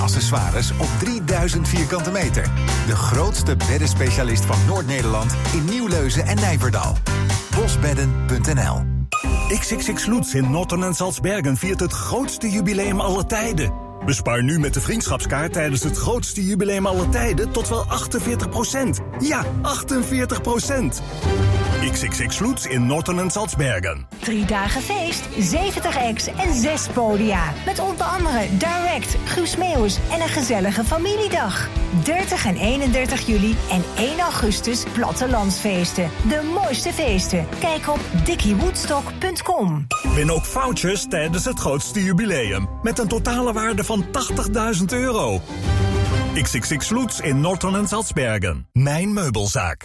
accessoires op 3000 vierkante meter. De grootste beddenspecialist van Noord-Nederland in Nieuwleuzen en Nijverdal. Bosbedden.nl. XXX Lutz in Notten en Salzbergen viert het grootste jubileum aller tijden. Bespaar nu met de vriendschapskaart tijdens het grootste jubileum aller tijden tot wel 48%. Ja, 48%. XXX Lutz in Notten en Salzbergen. 3 dagen feest, 70 acts en 6 podia. Met onder andere Direct, Guus Meeuwis en een gezellige familiedag. 30 en 31 juli en 1 augustus plattelandsfeesten. De mooiste feesten. Kijk op dickiewoodstock.com. Win ook vouchers tijdens het grootste jubileum. Met een totale waarde van €80.000. XXX Lutz in Notten en Salzbergen. Mijn meubelzaak.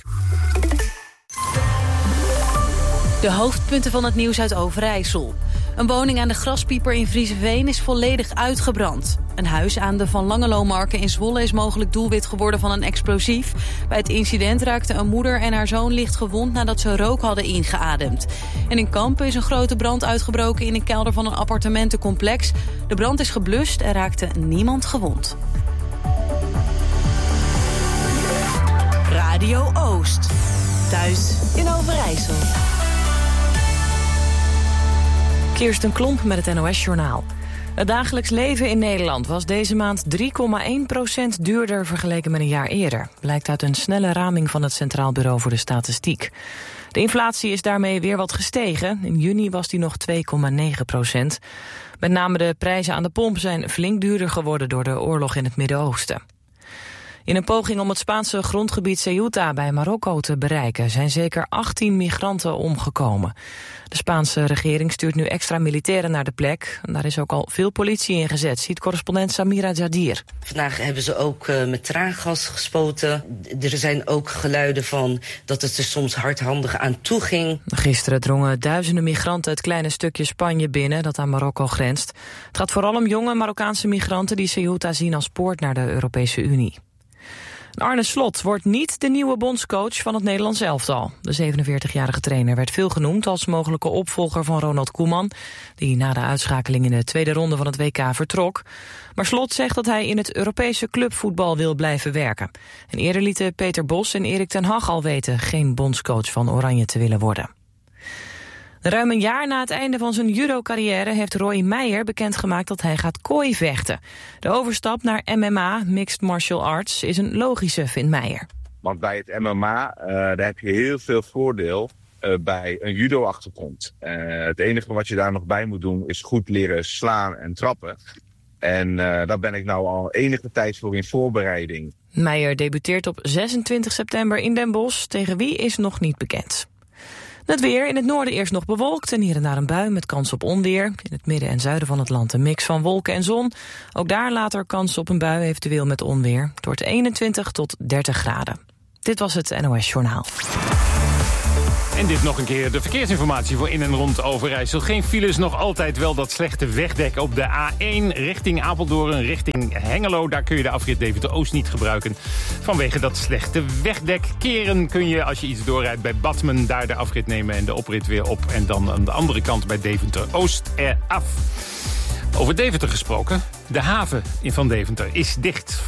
De hoofdpunten van het nieuws uit Overijssel. Een woning aan de Graspieper in Vriezeveen is volledig uitgebrand. Een huis aan de Van Langelomarken in Zwolle is mogelijk doelwit geworden van een explosief. Bij het incident raakten een moeder en haar zoon licht gewond nadat ze rook hadden ingeademd. En in Kampen is een grote brand uitgebroken in een kelder van een appartementencomplex. De brand is geblust en raakte niemand gewond. Radio Oost. Thuis in Overijssel. Kirsten Klomp met het NOS-journaal. Het dagelijks leven in Nederland was deze maand 3,1% duurder vergeleken met een jaar eerder. Blijkt uit een snelle raming van het Centraal Bureau voor de Statistiek. De inflatie is daarmee weer wat gestegen. In juni was die nog 2,9%. Met name de prijzen aan de pomp zijn flink duurder geworden door de oorlog in het Midden-Oosten. In een poging om het Spaanse grondgebied Ceuta bij Marokko te bereiken zijn zeker 18 migranten omgekomen. De Spaanse regering stuurt nu extra militairen naar de plek. Daar is ook al veel politie ingezet, ziet correspondent Samira Jadir. Vandaag hebben ze ook met traangas gespoten. Er zijn ook geluiden van dat het er soms hardhandig aan toe ging. Gisteren drongen duizenden migranten het kleine stukje Spanje binnen dat aan Marokko grenst. Het gaat vooral om jonge Marokkaanse migranten die Ceuta zien als poort naar de Europese Unie. Arne Slot wordt niet de nieuwe bondscoach van het Nederlands elftal. De 47-jarige trainer werd veel genoemd als mogelijke opvolger van Ronald Koeman, die na de uitschakeling in de tweede ronde van het WK vertrok. Maar Slot zegt dat hij in het Europese clubvoetbal wil blijven werken. En eerder lieten Peter Bos en Erik ten Hag al weten geen bondscoach van Oranje te willen worden. Ruim een jaar na het einde van zijn judo-carrière heeft Roy Meijer bekendgemaakt dat hij gaat kooivechten. De overstap naar MMA, Mixed Martial Arts, is een logische, vindt Meijer. Want bij het MMA daar heb je heel veel voordeel bij een judo-achtergrond. Het enige wat je daar nog bij moet doen is goed leren slaan en trappen. En daar ben ik nou al enige tijd voor in voorbereiding. Meijer debuteert op 26 september in Den Bosch. Tegen wie is nog niet bekend. Het weer, in het noorden eerst nog bewolkt en hier en daar een bui met kans op onweer. In het midden en zuiden van het land een mix van wolken en zon. Ook daar later kans op een bui, eventueel met onweer. Het wordt 21 tot 30 graden. Dit was het NOS Journaal. En dit nog een keer de verkeersinformatie voor in en rond Overijssel. Geen files, nog altijd wel dat slechte wegdek op de A1 richting Apeldoorn, richting Hengelo. Daar kun je de afrit Deventer-Oost niet gebruiken vanwege dat slechte wegdek. Keren kun je als je iets doorrijdt bij Badmen daar de afrit nemen en de oprit weer op. En dan aan de andere kant bij Deventer-Oost eraf. Over Deventer gesproken, de haven van Deventer is dicht.